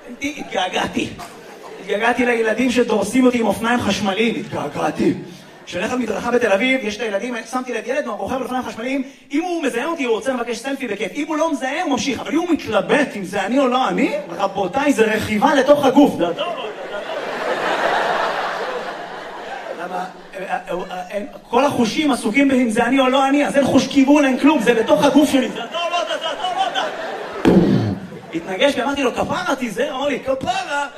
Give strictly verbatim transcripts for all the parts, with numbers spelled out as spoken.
התגעגעתי. התגעגעתי לילדים שדורסים אותי עם אופניים חשמליים. התגעגעתי. כשאני הולך מדרכה בתל אביב, יש את הילדים, שמתי לב ילד רוכב על אופניים חשמליים, אם הוא מזהה אותי, הוא רוצה לבקש סלפי בכיף. אם הוא לא מזהה, הוא ממשיך. אבל אם הוא מתלבט אם זה אני או לא אני, רבותיי, זה רכיבה לתוך הגוף. כל החושים עסוקים אם זה אני או לא אני, אז אין חוש כיוון, אין כלום, זה בתוך הגוף שלי. זה אתה או לא אתה, זה אתה או לא אתה. התנגש ואמרתי לו, כפרה תיזהר, אמר לי, כפרה.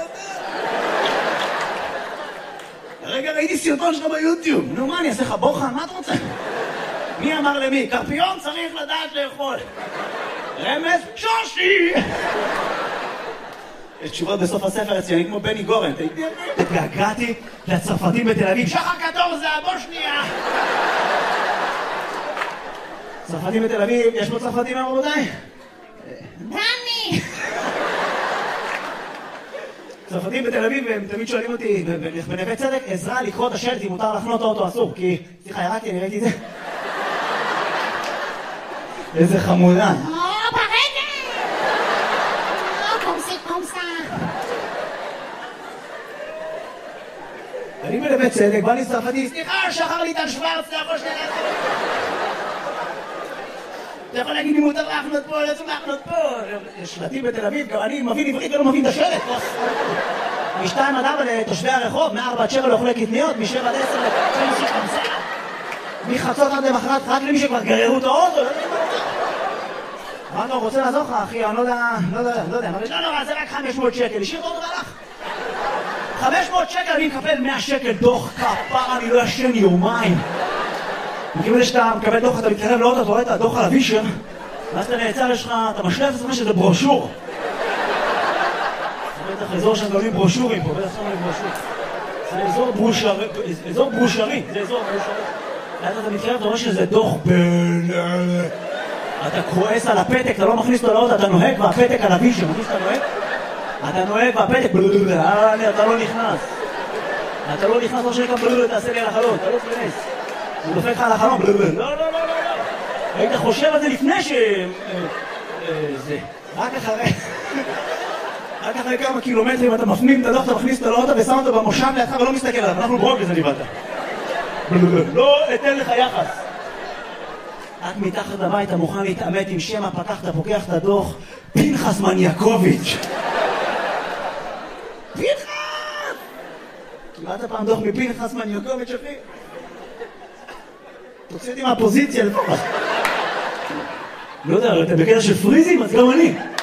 רגע, ראיתי סרטון שלך ביוטיוב. נו, מה, אני אעשה לך בוחן? מה אתה רוצה? מי אמר למי? קרפיון צריך לדעת לאכול. רמז, שושי! יש תשובות בסוף הספר אצלי, כמו בני גורן. התגעגעתי לצרפתים בתל אביב. שחר קטור זה הבושניה! צרפתים בתל אביב, יש פה צרפתים רבותיי? דני! צרפתים בתל אביב, הם תמיד שואלים אותי, בנווה צדק, עזרה לקרוא את השלט אם מותר לחנות האוטו אסור, כי, סליחה, ירקתי, אני ראיתי את זה. איזה חמודה. או, ברגע! או, קומסי, קומסה. אני בנווה צדק, בא לי צרפתי, סליחה, שחר ליטל שוורץ, אתה יכול שנייה להחנות. אתה יכול להגיד לי מותר להחנות פה, לא צריך להחנות פה. שלטים בתל אביב, גם אני מבין עברית ולא מבין את השלט. משתיים עד ארבע לתושבי הרחוב, מארבע עד שבע לאוכלי קטניות, משבע עד עשר לפנסי חמסה. מחצות עד למחרת, רק למי שכבר גררו את האוטו. מה אתה רוצה לעזור לך, אחי? אני לא יודע, לא יודע, לא יודע. לא, לא, זה רק חמש מאות שקל. השאיר את האוטו והלך. חמש מאות שקל, אני מקבל מאה שקל דוח כפרה, אני לא ישן יומיים. מכיוון שאתה מקבל דוח, אתה מתקרב לאוטו, אתה רואה את הדוח על הווישר, ואז אתה נעצר, יש לך, אתה משלב את עצמך שזה ברושור. זה בטח אזור שהם גולים ברושורים פה, בטח שמים ברושור. זה אזור ברושרי, אזור ברושרי, זה אזור ברושרי. ואז אתה מתקרב, אתה רואה שזה דוח בין... אתה כועס על הפתק, אתה לא מכניס אותו לאוטו, אתה נוהג והפתק על הווישר, מכניס אתה נוהג? אתה נוהג והפתק, אתה לא נכנס. אתה לא נכנס, לא שנקרא בלולו, תעשה לי על החלון, אתה לא תכנס. הוא דופק לך על החלום, לא, לא, לא, לא, לא. היית חושב על זה לפני ש... זה... רק אחרי... רק אחרי כמה קילומטרים אתה מפנים את הדוח, אתה מכניס את האוטו ושם אותו במושב לידך ולא מסתכל עליו, אנחנו ברוק לזה ניבלת. לא אתן לך יחס. את מתחת לבית, אתה מוכן להתעמת עם שמה, פתחת, פוקח את הדוח, פנחס מניאקוביץ'. פנחס! קיבלת פעם דוח מפנחס מניאקוביץ', אחי? תוציא אותי מהפוזיציה לפחות. לא יודע, אתה בקטע של פריזים, אז גם אני.